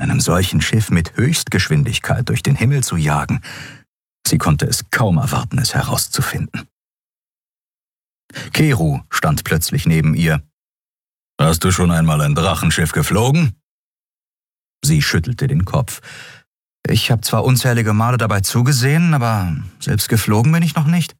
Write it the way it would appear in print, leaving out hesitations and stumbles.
einem solchen Schiff mit Höchstgeschwindigkeit durch den Himmel zu jagen. Sie konnte es kaum erwarten, es herauszufinden. Keru stand plötzlich neben ihr. »Hast du schon einmal ein Drachenschiff geflogen?« Sie schüttelte den Kopf. »Ich habe zwar unzählige Male dabei zugesehen, aber selbst geflogen bin ich noch nicht.«